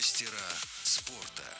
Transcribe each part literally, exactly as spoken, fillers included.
Мастера спорта.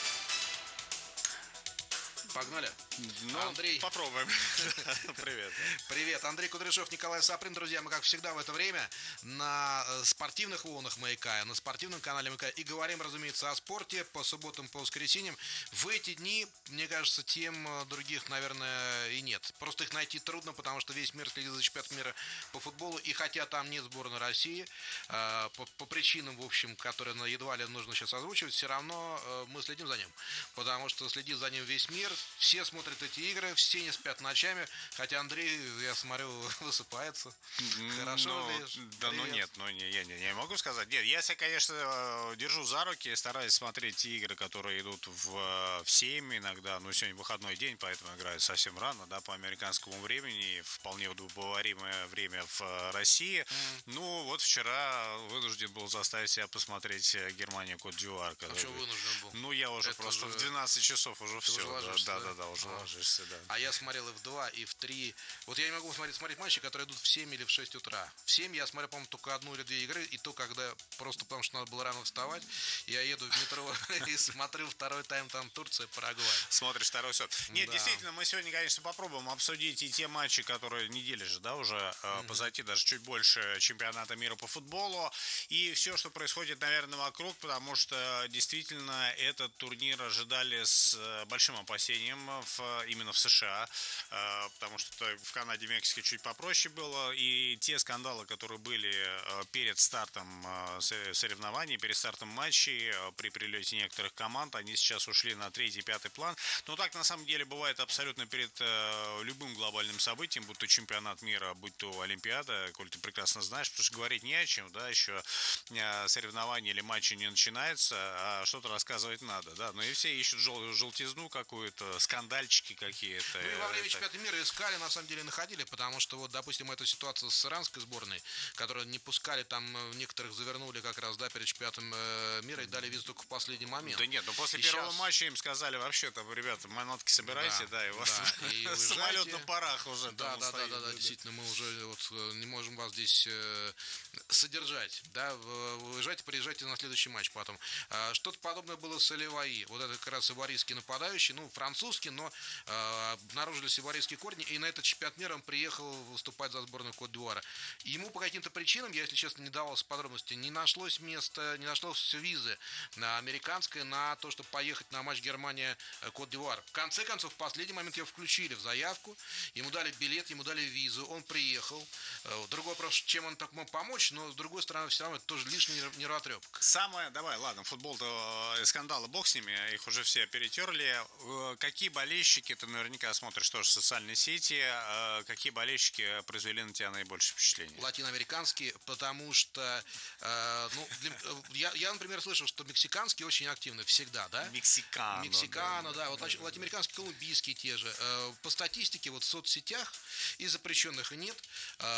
Погнали. Ну, Андрей. Попробуем. Привет. Привет. Андрей Кудряшов, Николай Саприн. Друзья, мы, как всегда, в это время на спортивных волнах Маяка, на спортивном канале Маяка. И говорим, разумеется, о спорте по субботам, по воскресеньям. В эти дни, мне кажется, тем других, наверное, и нет. Просто их найти трудно, потому что весь мир следит за чемпионатом мира по футболу. И хотя там нет сборной России, по, по причинам, в общем, которые едва ли нужно сейчас озвучивать, все равно мы следим за ним. Потому что следит за ним весь мир. Все смотрят эти игры, все не спят ночами. Хотя Андрей, я смотрю, высыпается. Хорошо ну, ли? Да, ну нет, ну не, я не, не могу сказать. Нет, я себя, конечно, держу за руки, стараюсь смотреть те игры, которые идут в, в семь иногда. Ну, сегодня выходной день, поэтому играют совсем рано, да, по американскому времени. Вполне удобоваримое время в России. Mm. Ну, вот вчера вынужден был заставить себя посмотреть Германия Кот-д'Ивуар. А что вынужден был? Ну, я уже Это просто же... в двенадцать часов уже Ты все. Уже да, да, да, да, уже а. ложишься, да. А я смотрел и в два, и в три. Вот я не могу смотреть, смотреть матчи, которые идут в семь или в шесть утра. В семь я смотрю, по-моему, только одну или две игры, и то, когда просто потому что надо было рано вставать, я еду в метро и смотрю второй тайм, там Турция, Парагвай. Смотришь второй счет. Нет, действительно, мы сегодня, конечно, попробуем обсудить и те матчи, которые недели же, да, уже mm-hmm. позади, даже чуть больше чемпионата мира по футболу, и все, что происходит, наверное, вокруг, потому что действительно этот турнир ожидали с большим опасением в, именно в США, потому что в Канаде, Мексике чуть попроще было, и те скандалы, которые были перед стартом соревнований, перед стартом матчей, при прилете некоторых команд, они сейчас ушли на третий, пятый план. Но так на самом деле бывает абсолютно перед любым глобальным событием, будь то чемпионат мира, будь то Олимпиада, коль ты прекрасно знаешь, потому что говорить не о чем, да, еще соревнования или матчи не начинаются, а что-то рассказывать надо, да, но и все ищут жел- желтизну какую-то, скандальчики какие-то. Ну и во время чемпионата мира искали, на самом деле находили, потому что вот, допустим, эта ситуация с иранской сборной, которую не пускали, там некоторых завернули как раз, да, перед чемпионатом э, мира и дали визу только в последний момент. Да нет, но после и первого сейчас... матча им сказали, вообще там, ребята, манатки собирайте, да, да и у вас да, и самолет на парах уже да, там да, стоит. Да, да, да, действительно, мы уже вот не можем вас здесь э, содержать, да, уезжайте, приезжайте на следующий матч потом. А, что-то подобное было с Элеваи, вот это как раз иварийский нападающий, ну, французский, но э, обнаружились иварийские корни, и на этот чемпионат мира он приехал выступать за сборную Кот-д'Ивуара. Ему по каким-то причинам, я, если честно, не давался подробности, не нашлось места, не нашлось визы на американской на то, чтобы поехать на матч Германия-Кот-д'Ивуар. В конце концов, в последний момент его включили в заявку, ему дали билет, ему дали визу, он приехал. Другой вопрос, чем он так мог помочь, но с другой стороны, все равно это тоже лишний нервотрепка. Самое, давай, ладно, футбол-то скандалы, бог с ними, их уже все перетерли. Какие болельщики, ты наверняка смотришь тоже социальные сети, какие болельщики произвели на тебя наибольшее впечатление? Латиноамериканские, потому что, э, ну, для, я, я, например, слышал, что мексиканские очень активны всегда, да? Мексикано. Мексикано, да, да. Вот да, латиноамериканские, колумбийские те же. Э, по статистике, вот в соцсетях и запрещенных, и нет,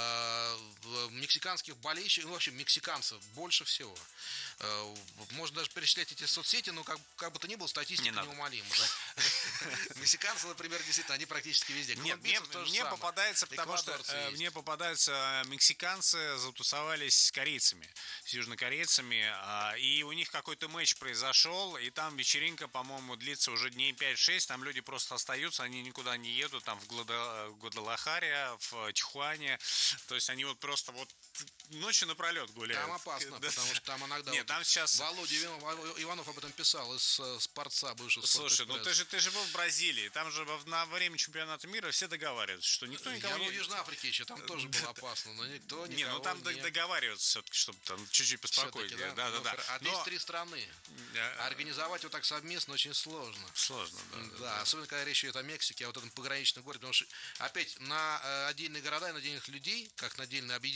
э, мексиканских болельщиков, ну, вообще, мексиканцев больше всего. Э, можно даже перечислять эти соцсети, но как, как бы то ни было, статистика не неумолима. Да? Мексиканцы, например, действительно, они практически везде. Нет, мне, мне попадается, потому что э, мне попадаются мексиканцы, затусовались с корейцами, с южнокорейцами, э, и у них какой-то матч произошел, и там вечеринка, по-моему, длится уже дней пять-шесть, там люди просто остаются, они никуда не едут, там в Гвадалахаре, в Тихуане, то есть они вот просто вот ночью напролет гуляют. Там опасно, потому что там иногда... Нет, вот там сейчас... Володя Иванов об этом писал из Спорца, бывшего Спорта. Слушай, ну ты же, ты же был в Бразилии, там же на время чемпионата мира все договариваются, что никто никого не... не... Я был в Южной Африке еще, там тоже было опасно, но никто никого не... ну там не... договариваются все-таки, чтобы там чуть-чуть поспокойнее. Да, да, да. А здесь три страны. Организовать вот так совместно очень сложно. Сложно, да. Да, особенно когда речь идет о Мексике, о вот этом пограничном городе, потому что, опять, на отдельные города и на отдельных людей, как на отдельные объединения,